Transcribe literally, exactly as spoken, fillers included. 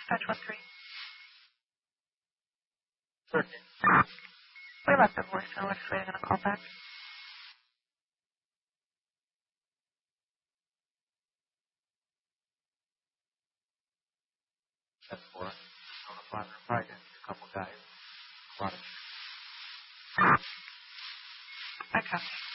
Dispatch one three. Certainly. We left a voicemail. We're just waiting on a call back. That's for us. On the front, probably got a couple guys. A lot of I copy.